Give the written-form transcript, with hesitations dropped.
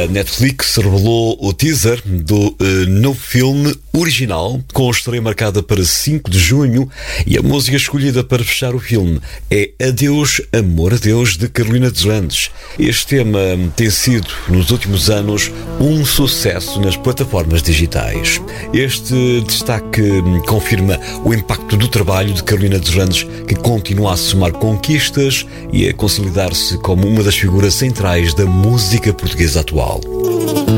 A Netflix revelou o teaser do novo filme original, com a estreia marcada para 5 de junho, e a música escolhida para fechar o filme é Adeus, Amor a Deus, de Carolina Deslandes. Este tema tem sido, nos últimos anos, um sucesso nas plataformas digitais. Este destaque confirma o impacto do trabalho de Carolina Deslandes, que continua a somar conquistas e a consolidar-se como uma das figuras centrais da música portuguesa atual.